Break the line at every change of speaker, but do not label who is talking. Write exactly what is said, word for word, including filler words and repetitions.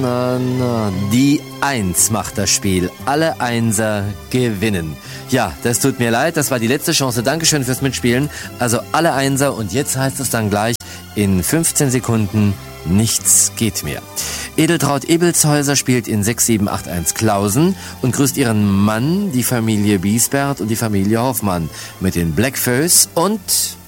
Na, na, die Eins macht das Spiel. Alle Einser gewinnen. Ja, das tut mir leid, das war die letzte Chance. Dankeschön fürs Mitspielen. Also alle Einser und jetzt heißt es dann gleich in fünfzehn Sekunden, nichts geht mehr. Edeltraud Ebelshäuser spielt in sechs sieben acht eins Klausen und grüßt ihren Mann, die Familie Biesbert und die Familie Hoffmann mit den Blackfoes und